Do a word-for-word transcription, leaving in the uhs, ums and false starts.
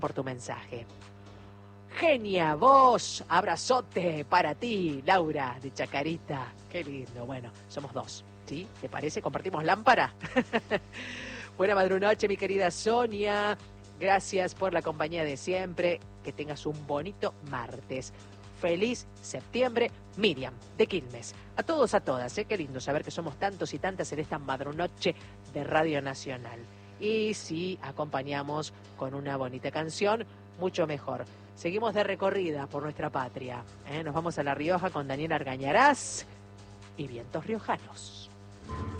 por tu mensaje. Genia, vos, abrazote para ti, Laura de Chacarita. Qué lindo, bueno, somos dos, ¿sí? ¿Te parece? ¿Compartimos lámpara? Buena madrunoche, mi querida Sonia. Gracias por la compañía de siempre. Que tengas un bonito martes. Feliz septiembre, Miriam, de Quilmes. A todos, a todas, ¿eh? Qué lindo saber que somos tantos y tantas en esta madrunoche de Radio Nacional. Y si acompañamos con una bonita canción, mucho mejor. Seguimos de recorrida por nuestra patria. ¿eh? Nos vamos a La Rioja con Daniel Argañarás y Vientos Riojanos.